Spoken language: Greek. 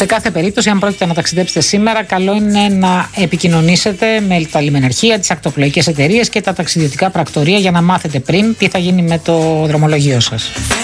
Σε κάθε περίπτωση, αν πρόκειται να ταξιδέψετε σήμερα, καλό είναι να επικοινωνήσετε με τα λιμεναρχεία, τις ακτοπλοϊκές εταιρείες και τα ταξιδιωτικά πρακτορεία για να μάθετε πριν τι θα γίνει με το δρομολόγιο σας.